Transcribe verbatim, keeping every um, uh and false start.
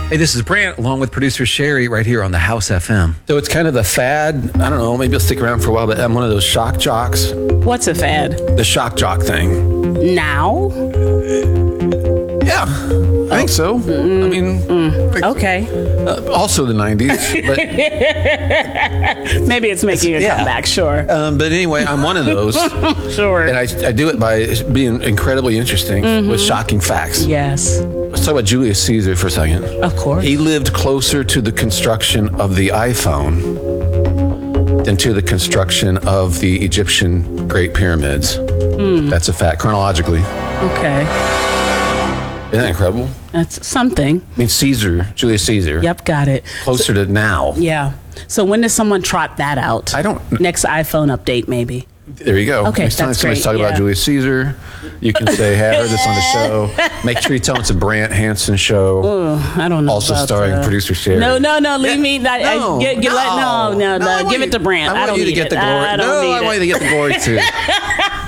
Hey, this is Brant, along with producer Sherry, right here on the House F M. So it's kind of the fad. I don't know, maybe it'll stick around for a while, but I'm one of those shock jocks. What's a fad? The shock jock thing. Now? Yeah, I think so. Mm, I mean, mm, I okay. Uh, also the nineties. But maybe it's making a yeah. comeback, sure. Um, but anyway, I'm one of those. Sure. And I, I do it by being incredibly interesting mm-hmm. with shocking facts. Yes. Let's talk about Julius Caesar for a second. Of course. He lived closer to the construction of the iPhone than to the construction of the Egyptian Great Pyramids. Mm. That's a fact, chronologically. Okay. Isn't that incredible? That's something. I mean, Caesar, Julius Caesar. Yep, got it. Closer so, to now. Yeah. So when does someone trot that out? I don't... Next iPhone update, maybe. There you go. Okay, Next time that's somebody's great. talking Yeah. about Julius Caesar, you can say, hey, I heard this on the show. Make sure you tell them it's a Brant Hansen show. Ooh, I don't know. Also about, starring uh, producer Sherry. No, no, no. Leave Yeah. me. I, No, I, get, get, no. Let, no, no, No, no. I want Give you- it to Brant. I want I don't you to need get it. the glory. I don't No, need I want it. you to get the glory too.